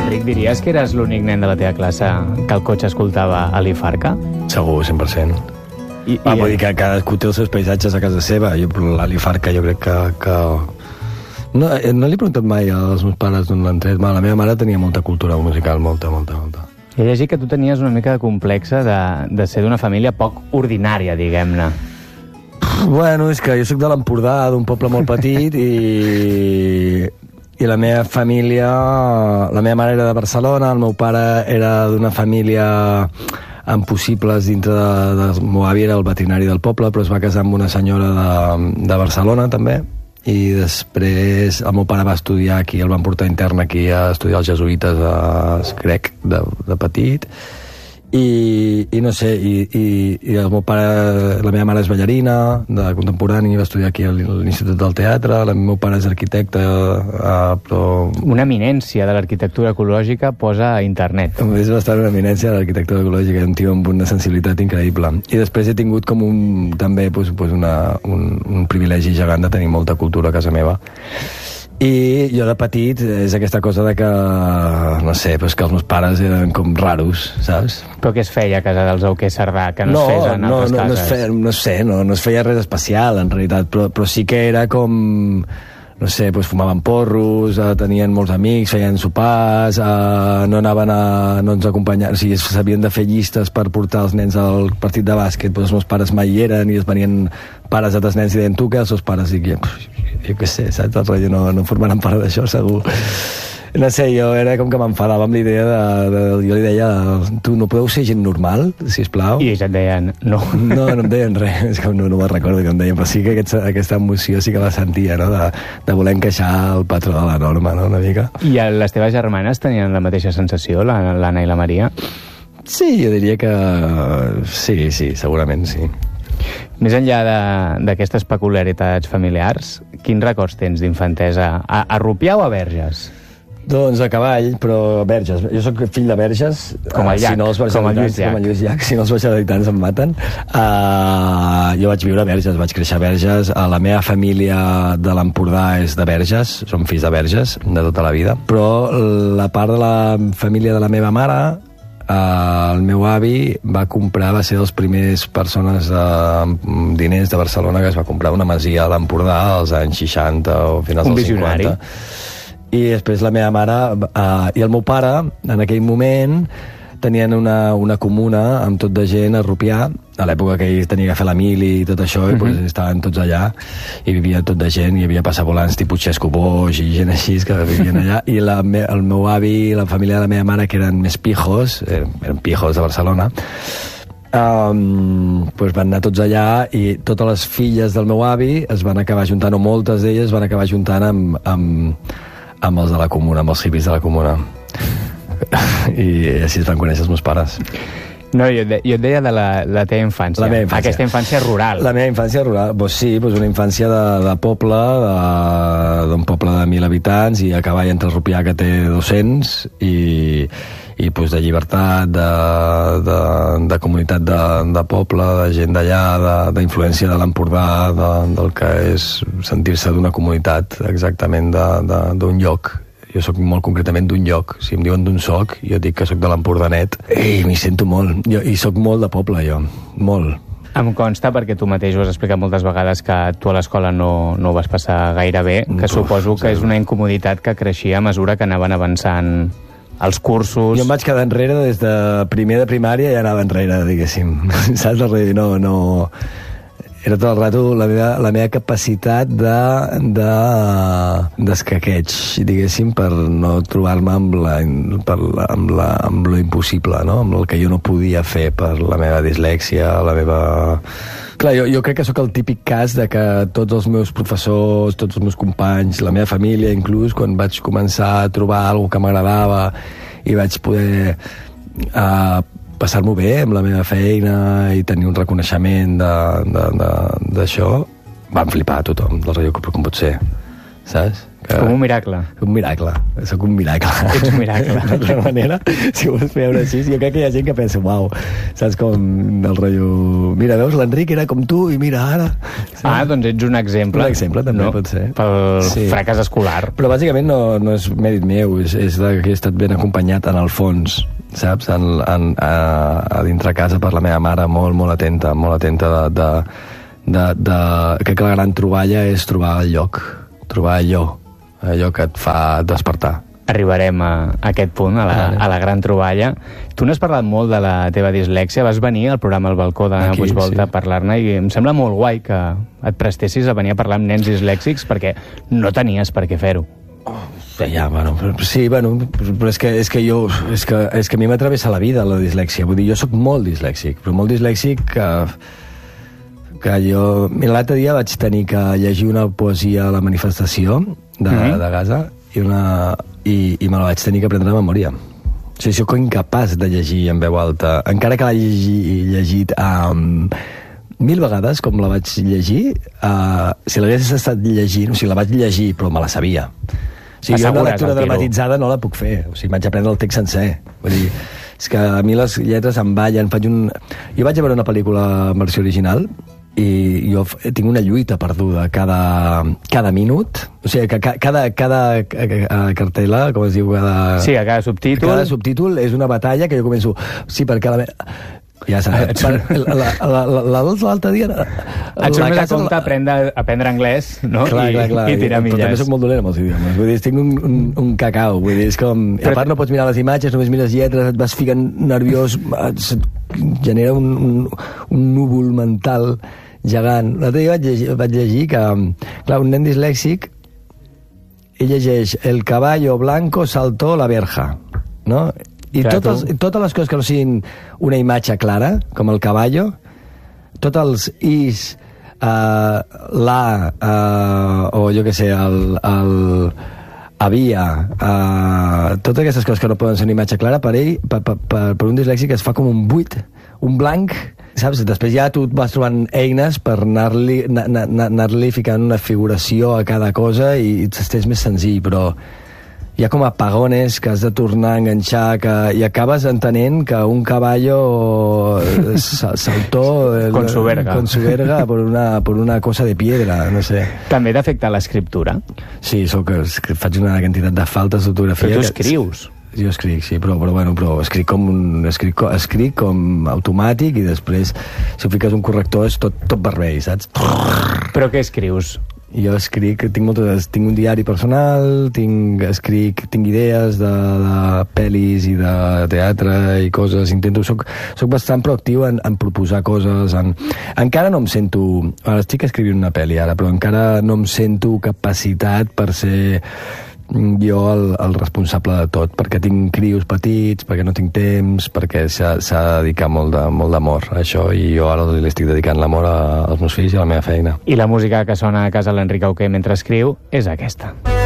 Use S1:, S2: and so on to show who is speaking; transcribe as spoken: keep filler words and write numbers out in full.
S1: Enric, diries que eres l'únic nen de la teva classe que al cotxe escoltava Ali Farca?
S2: Segur, cent per cent.
S1: I,
S2: ah,
S1: i...
S2: Vull dir que cadascú té els seus paisatges a casa seva. Jo, l'Ali Farca, jo crec que... que... No, no li he preguntat mai als meus pares d'on l'han tret. La meva mare tenia molta cultura musical, molta, molta, molta.
S1: He llegit que tu tenies una mica de complexa de, de ser d'una família poc ordinària, diguem-ne.
S2: Bueno, és que jo sóc de l'Empordà, d'un poble molt petit, i, i la meva família... La meva mare era de Barcelona, el meu pare era d'una família amb possibles dintre de... de el meu avi era el veterinari del poble, però es va casar amb una senyora de, de Barcelona, també, i després el meu pare va estudiar aquí, el van portar intern aquí a estudiar els jesuïtes, a, crec, de, de petit, i, i no sé, i, i, i el meu pare, la meva mare és ballarina de contemporani, va estudiar aquí a l'Institut del Teatre, el meu pare és arquitecte, eh, però...
S1: Una eminència de l'arquitectura ecològica posa a internet.
S2: És bastant una eminència de l'arquitectura ecològica, un tio amb una sensibilitat increïble. I després he tingut com un, també pues, pues una, un, un privilegi gegant de tenir molta cultura a casa meva. I jo de petit és aquesta cosa de que, no sé, pues que els meus pares eren com raros, saps?
S1: Però què es feia a casa dels Auquer Cerdà, que no, no es fes en altres
S2: no, no,
S1: cases?
S2: No, es feia, no sé, no, no es feia res especial, en realitat, però, però sí que era com... No sé, pues fumaven porros, eh, tenien molts amics, feien sopars, eh, no anaven a... no ens acompanyaven, o sigui, s'havien de fer llistes per portar els nens al partit de bàsquet, però els meus pares mai hi eren, i es venien pares d'altres nens i deien tu què, els seus pares, i jo, jo què sé, saps? El rotllo no, no formaran part d'això, segur. No sé, jo era com que m'enfadava amb l'idea de, de... Jo li deia, tu no podeu ser gent normal, sisplau?
S1: I ells et deien, no.
S2: No, no em deien res, és que no, no me'n recordo que em deien, però sí que aquest, aquesta emoció sí que la sentia, no?, de, de voler encaixar el patró de la norma, no?, una mica.
S1: I les teves germanes tenien la mateixa sensació, l'Anna i la Maria?
S2: Sí, jo diria que... Sí, sí, segurament sí.
S1: Més enllà d'aquestes peculiaritats familiars, quins records tens d'infantesa? A, a Rupià o a Verges?
S2: Doncs a cavall, però a Verges. Jo sóc fill de Verges.
S1: Com el Llach,
S2: si no els
S1: com el Lluís Llach.
S2: Com el Lluís Llach, si no els vegetarians em maten. Uh, jo vaig viure a Verges, vaig créixer a Verges. Uh, la meva família de l'Empordà és de Verges, som fills de Verges, de tota la vida. Però la part de la família de la meva mare... Uh, el meu avi va comprar, va ser de les primers persones amb uh, diners de Barcelona que es va comprar una masia a l'Empordà als anys seixanta o finals
S1: un
S2: dels
S1: visionari.
S2: cinquanta. I després la meva mare uh, i el meu pare, en aquell moment, tenien una, una comuna amb tot de gent a Rupià, a l'època que ell tenia que fer la mili i tot això, uh-huh. i pues, estaven tots allà, i vivia tot de gent, hi havia passavolants tipus Xesco Boix i gent així que vivien allà, i la, el meu avi i la família de la meva mare, que eren més pijos, eren pijos de Barcelona, um, pues van anar tots allà, i totes les filles del meu avi es van acabar juntant, o moltes d'elles van acabar juntant amb, amb, amb els de la comuna, amb els hippies de la comuna. I així es van conèixer els meus pares.
S1: No, jo, de, jo et deia de la, la teva infància.
S2: La meva infància.
S1: Aquesta infància rural.
S2: La meva infància rural, pues sí, pues una infància de, de poble, d'un poble de mil habitants, i a cavall entre Rupià, que té dos-cents, i, i pues de llibertat, de, de, de comunitat de, de poble, de gent d'allà, d'influència de, de l'Empordà, de, del que és sentir-se d'una comunitat, exactament d'un lloc. Jo sóc molt concretament d'un lloc. Si em diuen d'on soc, jo dic que sóc de l'Empordanet, i m'hi sento molt. Jo, I sóc molt de poble, jo. Molt.
S1: Em consta, perquè tu mateix ho has explicat moltes vegades, que tu a l'escola no, no ho vas passar gaire bé, que Uf, suposo que és una incomoditat que creixia a mesura que anaven avançant els cursos.
S2: Jo em vaig quedar enrere des de primer de primària, i ja anava enrere, diguéssim. Saps? No, no... Era tot el rato la meva, la meva capacitat de, de d'escaqueig, diguéssim, per no trobar-me amb, la, per la, amb, la, amb lo impossible, no? Amb el que jo no podia fer per la meva dislèxia, la meva... Clar, jo, jo crec que sóc el típic cas de que tots els meus professors, tots els meus companys, la meva família, inclús, quan vaig començar a trobar alguna que m'agradava i vaig poder... Uh, passar-m'ho bé amb la meva feina i tenir un reconeixement d'això, van flipar a tothom, del rotllo, però com pot ser? saps? Que...
S1: Com un miracle.
S2: Un miracle, sóc un miracle.
S1: Ets un miracle.
S2: D'altra manera, si ho vols veure així, jo crec que hi ha gent que pensa, uau, saps com el rotllo... Mira, veus, l'Enric era com tu i mira ara...
S1: Sí. Ah, doncs ets un exemple.
S2: Un exemple, també, no? Pot ser.
S1: Pel
S2: sí.
S1: fracàs escolar.
S2: Però bàsicament no, no és mèrit meu, és, és de que he estat ben acompanyat en el fons, saps? En, en, a, a dintre casa per la meva mare, molt, molt atenta, molt atenta de... de, de, de crec que la gran troballa és trobar el lloc, trobar allò, allò que et fa despertar.
S1: Arribarem a, a aquest punt, a la, a la gran troballa. Tu n'has parlat molt de la teva dislèxia, vas venir al programa El Balcó de Puigvolta sí. a parlar-ne, i em sembla molt guai que et prestessis a venir a parlar amb nens dislèxics, perquè no tenies per què fer-ho.
S2: Oh, ja, bueno, sí, bueno, però és que, és que jo, és que, és que a mi m'atravessa la vida, la dislèxia. Vull dir, jo sóc molt dislèxic, però molt dislèxic que... que jo... L'altre dia vaig tenir que llegir una poesia a la manifestació de, mm-hmm. de Gaza i, una, i, i me la vaig tenir que aprendre de memòria. O sigui, soc incapaç de llegir en veu alta. Encara que l'hagi llegit um, mil vegades, com la vaig llegir, uh, si l'hagués estat llegint, o sigui, la vaig llegir, però me la sabia. O sigui, jo una lectura dramatitzada no la puc fer. O sigui, vaig aprendre el text sencer. Vull dir, és que a mi les lletres em ballen. Faig un... Jo vaig a veure una pel·lícula en versió original i jo tinc una lluita perduda cada, cada minut, o sigui, que cada, cada cartel·la, com es diu, cada...
S1: Sí, a cada subtítol.
S2: Cada subtítol és una batalla que jo començo... Sí, perquè la... Ja saps, l'altre dia...
S1: Et surt més a compte aprendre, aprendre anglès, no?
S2: Clar,
S1: I,
S2: clar, clar.
S1: I tirar milles.
S2: Però també soc molt dolent amb els idiomes. Vull dir, tinc un, un, un cacau. Vull dir, és com... Però... A part no pots mirar les imatges, només mires lletres, et vas ficant nerviós, et genera un, un, un núvol mental gegant. L'altre dia vaig llegir, vaig llegir que, clar, un nen dislèxic, ell llegeix El caballo blanco saltó la verja, no? I totes, totes les coses que no siguin una imatge clara, com el caballo, tots els is, uh, la, uh, o jo què sé, el, el havia, uh, totes aquestes coses que no poden ser una imatge clara, per ell, per, per, per, per un dislèxic es fa com un buit, un blanc, saps? Després ja tu vas trobant eines per anar-li anar, anar-li ficant una figuració a cada cosa i és més senzill, però hi ha com apagones que has de tornar a enganxar, que, i acabes entenent que un caballo saltó el,
S1: con su verga,
S2: con su verga por, una, por una cosa de piedra, no sé.
S1: També t'afecta l'escriptura?
S2: Sí, soc, faig una quantitat de faltes d'ortografia.
S1: Però tu escrius?
S2: Que, jo escric, sí, però, però, bueno, però escric, com un, escric, escric com automàtic i després, si ho fiques un corrector, és tot, tot vermell, saps?
S1: Però què escrius?
S2: Jo escric, tinc moltes, tinc un diari personal, tinc, escric, tinc idees de, de pel·lis i de teatre i coses, intento, soc, soc bastant proactiu en, en proposar coses, en, encara no em sento, ara estic escrivint una pel·li ara, però encara no em sento capacitat per ser jo el, el responsable de tot, perquè tinc crios petits, perquè no tinc temps, perquè s'ha de dedicar molt de, molt d'amor a això, i jo ara li estic dedicant l'amor als meus fills i a la meva feina.
S1: I la música que sona a casa l'Enric Auqué mentre escriu és aquesta.